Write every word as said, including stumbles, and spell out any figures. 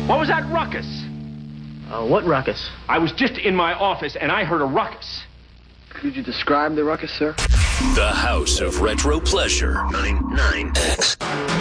What was that ruckus? Uh, what ruckus? I was just in my office and I heard a ruckus. Could you describe the ruckus, sir? The House of Retro Pleasure. ninety-nine X.